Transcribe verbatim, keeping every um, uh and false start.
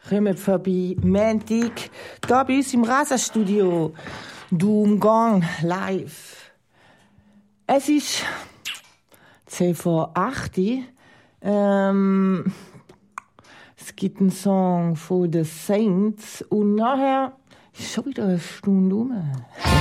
kommt vorbei, Montag, hier bei uns im Rasenstudio, Doom Gang live. Es ist zehn vor acht. Ähm, es gibt einen Song von The Saints und nachher ist schon wieder eine Stunde rum.